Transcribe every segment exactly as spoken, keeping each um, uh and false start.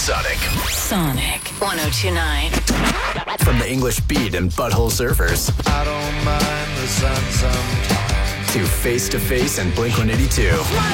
Sonic. Sonic one oh two point nine. From the English Beat and Butthole Surfers. I don't mind the sun sometimes. To Face to Face and Blink one eighty-two.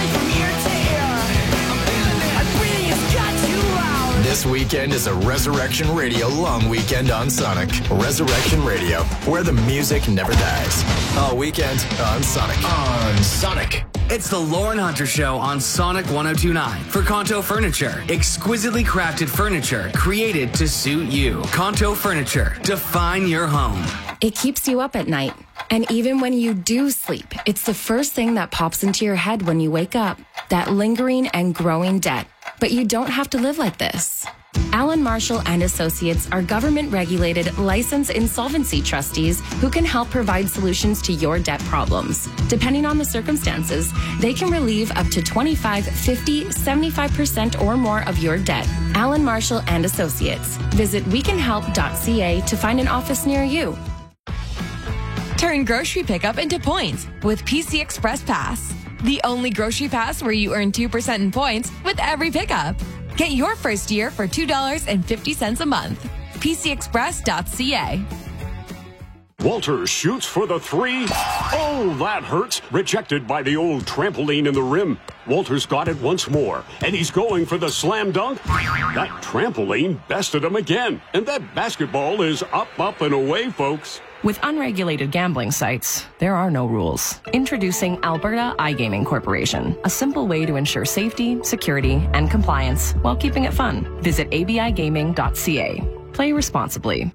This weekend is a Resurrection Radio long weekend on Sonic. Resurrection Radio, where the music never dies. All weekend on Sonic. On Sonic. It's the Lauren Hunter Show on Sonic one oh two point nine. For Kanto Furniture, exquisitely crafted furniture created to suit you. Kanto Furniture, define your home. It keeps you up at night. And even when you do sleep, it's the first thing that pops into your head when you wake up. That lingering and growing debt. But you don't have to live like this. Allen Marshall and Associates are government-regulated, licensed insolvency trustees who can help provide solutions to your debt problems. Depending on the circumstances, they can relieve up to twenty-five, fifty, seventy-five percent or more of your debt. Allen Marshall and Associates. Visit we can help dot c a to find an office near you. Turn grocery pickup into points with P C Express Pass. The only grocery pass where you earn two percent in points with every pickup. Get your first year for two dollars and fifty cents a month. P C express dot c a. Walter shoots for the three. Oh, that hurts. Rejected by the old trampoline in the rim. Walter's got it once more, and he's going for the slam dunk. That trampoline bested him again, and that basketball is up, up, and away, folks. With unregulated gambling sites, there are no rules. Introducing Alberta iGaming Corporation, a simple way to ensure safety, security, and compliance while keeping it fun. Visit a b i gaming dot c a. Play responsibly.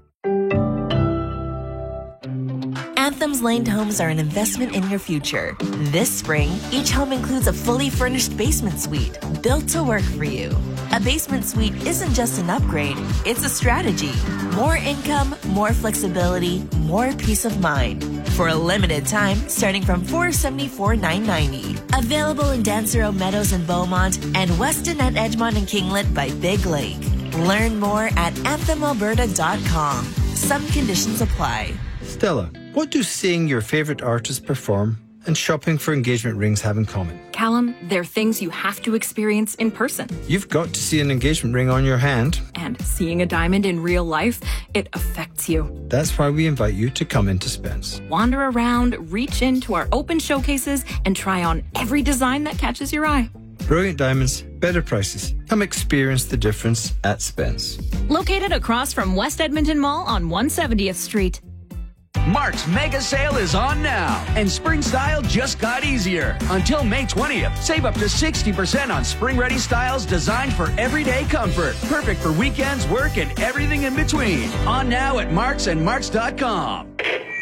Anthem's Laned homes are an investment in your future. This spring, each home includes a fully furnished basement suite built to work for you. A basement suite isn't just an upgrade, it's a strategy. More income, more flexibility, more peace of mind. For a limited time, starting from four hundred seventy-four dollars and nine hundred ninety dollars. Available in Dancero Meadows and Beaumont and Weston at Edgemont and Kinglet by Big Lake. Learn more at anthem alberta dot com. Some conditions apply. Stella, what do seeing your favorite artist perform and shopping for engagement rings have in common? Callum, they're things you have to experience in person. You've got to see an engagement ring on your hand. And seeing a diamond in real life, it affects you. That's why we invite you to come into Spence. Wander around, reach into our open showcases, and try on every design that catches your eye. Brilliant diamonds, better prices. Come experience the difference at Spence. Located across from West Edmonton Mall on one hundred seventieth Street. Mark's mega sale is on now, and spring style just got easier. Until May twentieth, save up to sixty percent on spring-ready styles designed for everyday comfort. Perfect for weekends, work, and everything in between. On now at Marks and Marks dot com.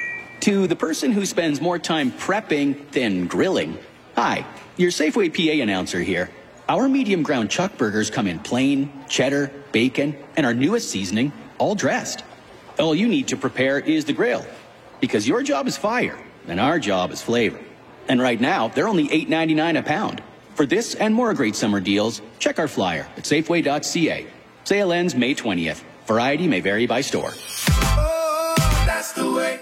To the person who spends more time prepping than grilling, hi, your Safeway P A announcer here. Our medium ground chuck burgers come in plain, cheddar, bacon, and our newest seasoning, all dressed. All you need to prepare is the grill. Because your job is fire, and our job is flavor. And right now, they're only eight ninety-nine a pound. For this and more great summer deals, check our flyer at safeway dot c a. Sale ends May twentieth. Variety may vary by store. Oh, that's the way.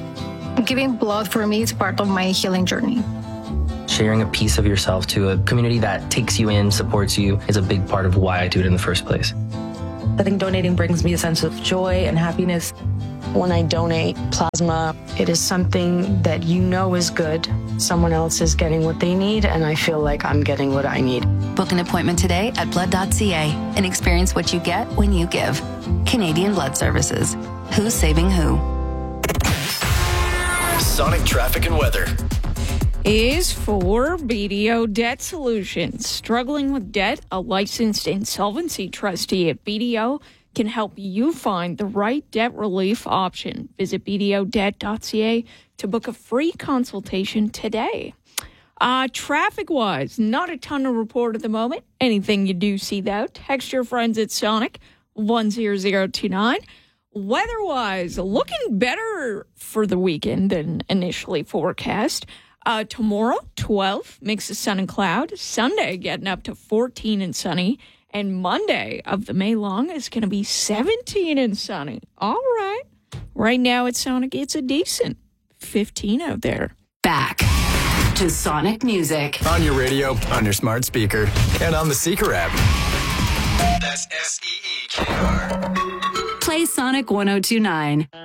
Giving blood for me is part of my healing journey. Sharing a piece of yourself to a community that takes you in, supports you, is a big part of why I do it in the first place. I think donating brings me a sense of joy and happiness. When I donate plasma, it is something that you know is good. Someone else is getting what they need, and I feel like I'm getting what I need. Book an appointment today at blood dot c a and experience what you get when you give. Canadian Blood Services. Who's saving who? Sonic traffic and weather is for B D O Debt Solutions. Struggling with debt? A licensed insolvency trustee at B D O can help you find the right debt relief option. Visit b d o debt dot c a to book a free consultation today. Uh, traffic-wise, not a ton to report at the moment. Anything you do see, though, text your friends at Sonic one zero zero two nine. Weather-wise, looking better for the weekend than initially forecast. Uh, tomorrow, twelve, mix of sun and cloud. Sunday, getting up to fourteen and sunny. And Monday of the May long is going to be seventeen and sunny. All right. Right now at Sonic, it's a decent fifteen out there. Back to Sonic music. on your radio, on your smart speaker, and on the Seeker app. S S E E K R. Play Sonic one oh two nine.